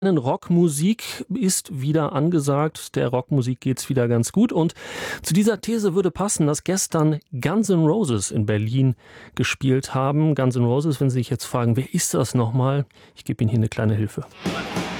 Rockmusik ist wieder angesagt, der Rockmusik geht's wieder ganz gut und zu dieser These würde passen, dass gestern Guns N' Roses in Berlin gespielt haben. Guns N' Roses, wenn Sie sich jetzt fragen, wer ist das nochmal? Ich gebe Ihnen hier eine kleine Hilfe.